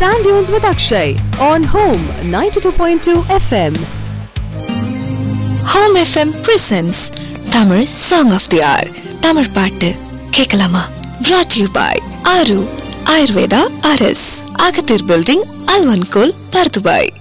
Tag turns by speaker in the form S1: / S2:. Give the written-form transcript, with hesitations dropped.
S1: Sand Dunes with Akshay on Home 92.2 FM.
S2: Home FM presents Tamil Song of the Hour. Tamil பாட்டு கேட்கலாமா? Brought to you by Aru Ayurveda RS, Agathir Building, Alvankul, Pardubai.